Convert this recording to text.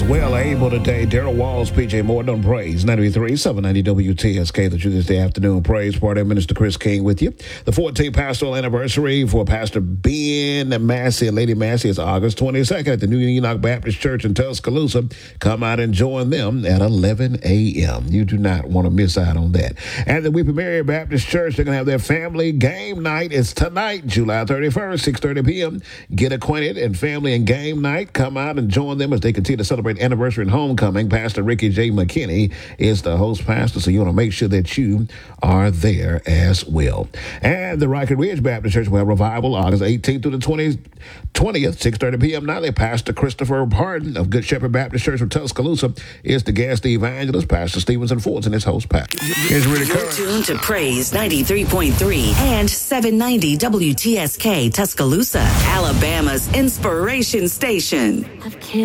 well able today. Daryl Walls, PJ Morton on Praise 93, 790 WTSK, the Tuesday afternoon praise party. Minister Chris King with you. The 14th pastoral anniversary for Pastor Ben Massey and Lady Massey is August 22nd at the New Enoch Baptist Church in Tuscaloosa. Come out and join them at 11 a.m. You do not want to miss out on that. And the Weeping Mary Baptist Church, they're going to have their family game night. It's tonight, July 31st, 6:30 p.m. Get acquainted and family and game night. Come out and join them as they continue to celebrate anniversary and homecoming. Pastor Ricky J. McKinney is the host pastor, so you want to make sure that you are there as well. And the Rocket Ridge Baptist Church will have revival August 18th through the 20th, 6:30 p.m. Nightly. Pastor Christopher Pardon of Good Shepherd Baptist Church of Tuscaloosa is the guest evangelist. Pastor Stevenson Ford's and his host pastor. You're tuned to Praise 93.3 and 790 WTSK Tuscaloosa, Alabama's inspiration station.